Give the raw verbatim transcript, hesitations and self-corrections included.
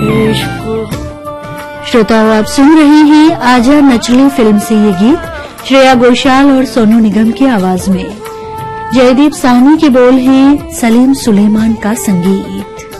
श्रोताओं, आप सुन रहे हैं आजा नचली फिल्म से ये गीत श्रेया घोषाल और सोनू निगम की आवाज में। जयदीप साहनी के बोल हैं, सलीम सुलेमान का संगीत।